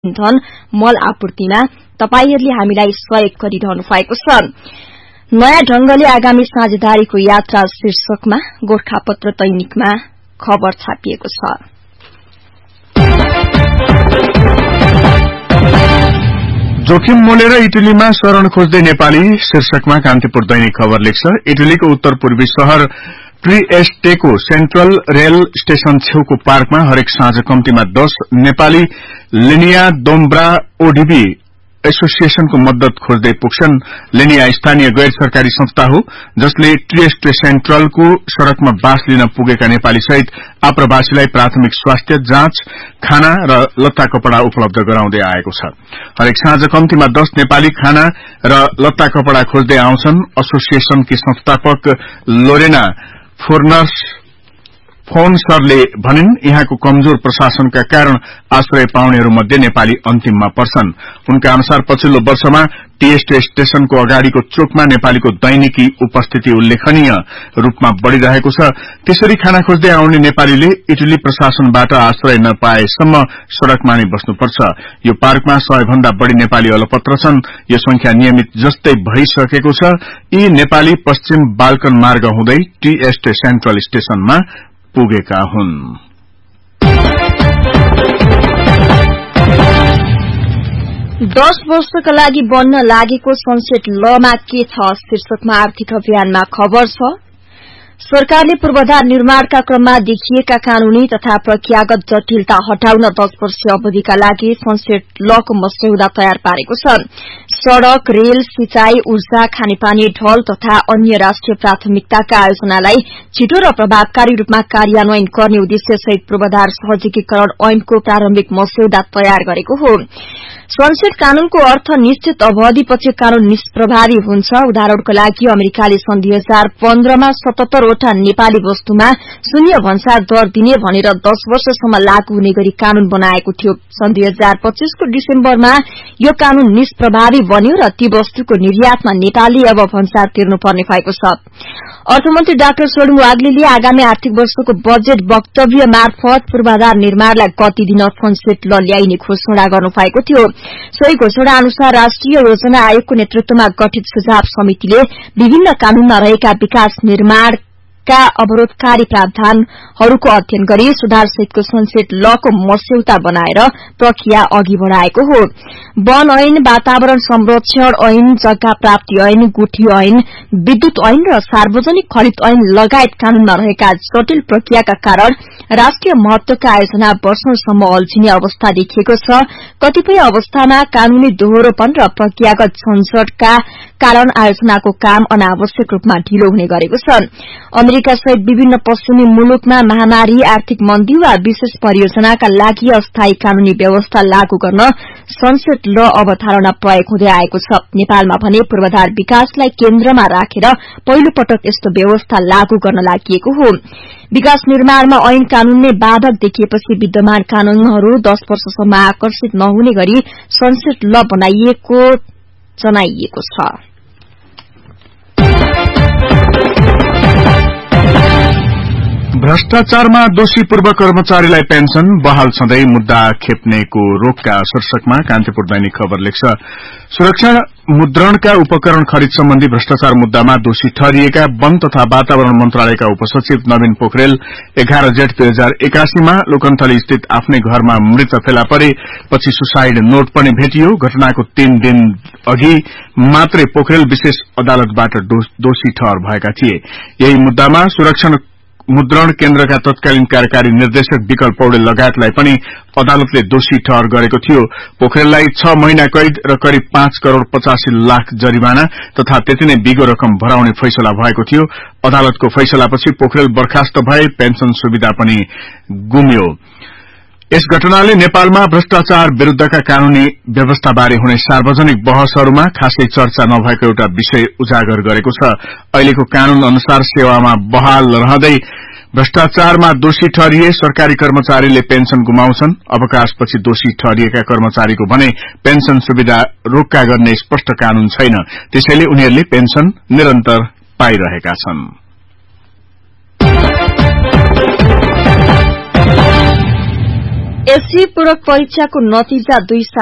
इन्धन मल आपूर्तिमा तपाईहरूले हामीलाई सहयोग गरिरहनु भएको छ। नयाँ ढंगले आगामी साझेदारीको यात्रा शीर्षकमा गोरखापत्र दैनिकमा खबर छापिएको छ। जोखिम मोलेर इटलीमा शरण खोज्दै नेपाली शीर्षकमा कान्तिपुर दैनिक खबर लेख्छ। इटलीको उत्तर पूर्वी शहर ट्रिएस्टेको सेन्ट्रल रेल स्टेशन छेउको पार्कमा हरेक साँझ कम्तीमा 10 नेपाली लिनिया दोम्ब्रा ओडीबी एसोसिएशनको मद्दत खोज्दै पुग्छन्। लिनिया स्थानीय गैर सरकारी संस्था हो जसले ट्रिएस्टे सेन्ट्रलको सड़कमा बास लिन पुगेका नेपाली सहित आप्रवासीलाई प्राथमिक स्वास्थ्य जाँच, खाना र लत्ता कपड़ा उपलब्ध गराउँदै आएको छ। हरेक साँझ कम्तीमा 10 नेपाली खाना र लत्ता कपड़ा खोज्दै आउँछन्। एसोसिएशनकी संस्थापक लोरेना फोनसरले भनिन्, यहाँको कमजोर प्रशासनका कारण आश्रय पाउनेहरूमध्ये नेपाली अन्तिममा पर्छन्। उनका अनुसार पछिल्लो वर्षमा टीएसटी स्टेशनको अगाडिको चोकमा नेपालीको दैनिकी उपस्थिति उल्लेखनीय रूपमा बढ़िरहेको छ। त्यसरी खाना खोज्दै आउने नेपालीले इटली प्रशासनबाट आश्रय नपाएसम्म सड़कमा नै बस्नुपर्छ। यो पार्कमा 100 भन्दा बढ़ी नेपाली अलपत्र छन्। यो संख्या नियमित जस्तै भइसकेको छ। यी नेपाली पश्चिम बाल्कन मार्ग हुँदै टीएसटी सेन्ट्रल स्टेशनमा पुगेका हुन्। 10 वर्षका लागि बन्न लागेको सनसेट लमा के छ शीर्षकमा आर्थिक अभियानमा खबर छ। सरकारले पूर्वाधार निर्माणका क्रममा देखिएका कानूनी तथा प्रक्रियागत जटिलता हटाउन 10 वर्षीय अवधिका लागि सनसेट लको मस्यौदा तयार पारेको छ। सड़क, रेल, सिंचाई, ऊर्जा, खानेपानी, ढल तथा अन्य राष्ट्रिय प्राथमिकताका आयोजनालाई छिटो र प्रभावकारी रूपमा कार्यान्वयन गर्ने उद्देश्यसहित पूर्वाधार सहजीकरण ऐनको प्रारम्भिक मस्यौदा तयार गरेको हो। सनसेट कानूनको अर्थ निश्चित अवधिपछि कानून निष्प्रभावी हुन्छ। उदाहरणको लागि अमेरिकाले सन् 2015 मा 77 वटा नेपाली वस्तुमा शून्य भन्सार दर दिने भनेर 10 वर्षसम्म लागू हुने गरी कानून बनाएको थियो। सन् 2025 को डिसेम्बरमा यो कानून निष्प्रभावी बन्यो र ती वस्तुको निर्यातमा नेपालले अब भन्सार तिर्नुपर्ने भएको छ। अर्थमन्त्री डाक्टर सोलुङ वाग्लेले आगामी आर्थिक वर्षको बजेट वक्तव्य मार्फत पूर्वाधार निर्माणलाई गति दिन सनसेट ल ल्याइने घोषणा गर्नुभएको थियो। सोही घोषणा अनुसार राष्ट्रिय योजना आयोगको नेतृत्वमा गठित सुझाव समितिले विभिन्न कानूनमा रहेका विकास निर्माणका अवरोधकारी प्रावधानहरूको अध्ययन गरी सुधारसहितको सनसेट लको मस्यौदा बनाएर प्रक्रिया अघि बढ़ाएको हो। वन ऐन, वातावरण संरक्षण ऐन, जग्गा प्राप्ति ऐन, गुठी ऐन, विद्युत ऐन र सार्वजनिक खरिद ऐन लगायत कानूनमा रहेका जटिल प्रक्रियाका कारण राष्ट्रिय महत्वका आयोजना वर्षौंसम्म अल्झिने अवस्था देखिएको छ। कतिपय अवस्थामा कानूनी दोहोरोपन र प्रक्रियागत झन्झटका कारण आयोजनाको काम अनावश्यक रूपमा ढिलो हुने गरेको छ। अमेरिका सहित विभिन्न पश्चिमी मुलुकमा महामारी, आर्थिक मन्दी वा विशेष परियोजनाका लागि अस्थायी कानूनी व्यवस्था लागू गर्न सनसेट ल अवधारणा प्रयोग हुँदै आएको छ। नेपालमा भने पूर्वाधार विकासलाई केन्द्रमा राखेर पहिलो पटक यस्तो व्यवस्था लागू गर्न लागि हो। विकास निर्माणमा ऐन कानून नै बाधक देखिएपछि विद्यमान कानूनहरू 10 वर्षसम्म आकर्षित नहुने गरी सनसेट ल बनाइएको जनाइएको छ। भ्रष्टाचारमा दोषी पूर्व कर्मचारीलाई पेन्सन बहाल छँदै मुद्दा खेप्नेको रोकका शीर्षकमा कान्तिपुर दैनिक खबर लेख्छ। सुरक्षा मुद्रणका उपकरण खरिद सम्बन्धी भ्रष्टाचार मुद्दामा दोषी ठहरिएका वन तथा वातावरण मन्त्रालयका उपसचिव नवीन पोखरेल 11 जेठ 2081 मा लोकन्थली स्थित आफ्नै घरमा मृत फेला परे। पछि सुसाइड नोट पनि भेटियो। घटनाको 3 दिन अघि मात्रै पोखरेल विशेष अदालतबाट दोषी ठहर भएका थिए। यही मुद्दामा सुरक्षा मुद्रण केन्द्रका तत्कालीन कार्यकारी निर्देशक विकल पौडेल लगायतलाई पनि अदालतले दोषी ठहर गरेको थियो। पोखरेललाई 6 महिना कैद र करिब 5 करोड़ 85 लाख जरिवाना तथा त्यति नै बिगो रकम भराउने फैसला भएको थियो। अदालतको फैसलापछि पोखरेल बर्खास्त भए, पेन्सन सुविधा पनि गुम्यो। यस घटनाले नेपालमा भ्रष्टाचार विरूद्धका कानूनी व्यवस्थाबारे हुने सार्वजनिक बहसहरूमा खासै चर्चा नभएको एउटा विषय उजागर गरेको छ। अहिलेको कानून अनुसार सेवामा बहाल रहँदै भ्रष्टाचारमा दोषी ठहरिए सरकारी कर्मचारीले पेन्सन गुमाउँछन्। अवकाशपछि दोषी ठहरिएका कर्मचारीको भने पेन्सन सुविधा रोक्का गर्ने स्पष्ट कानून छैन। त्यसैले उनीहरूले पेन्सन निरन्तर पाइरहेका छन्। एससी पूरक परीक्षाको नतिजा 2